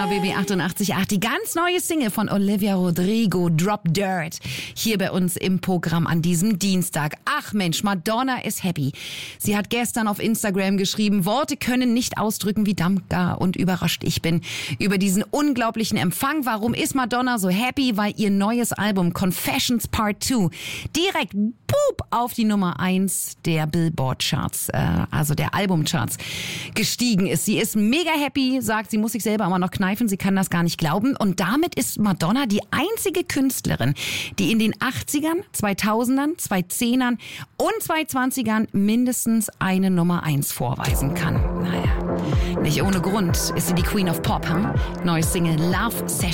RBB 88.8, die ganz neue Single von Olivia Rodrigo, Drop Dirt, hier bei uns im Programm an diesem Dienstag. Ach Mensch, Madonna ist happy. Sie hat gestern auf Instagram geschrieben, Worte können nicht ausdrücken, wie dankbar und überrascht ich bin über diesen unglaublichen Empfang. Warum ist Madonna so happy? Weil ihr neues Album Confessions Part 2 direkt auf die Nummer 1 der Billboard-Charts, also der Albumcharts, gestiegen ist. Sie ist mega happy, sagt, sie muss sich selber immer noch kneifen, sie kann das gar nicht glauben. Und damit ist Madonna die einzige Künstlerin, die in den 80ern, 2000ern, 2010ern und 2020ern mindestens eine Nummer 1 vorweisen kann. Naja, nicht ohne Grund ist sie die Queen of Pop. Neue Single Love Session.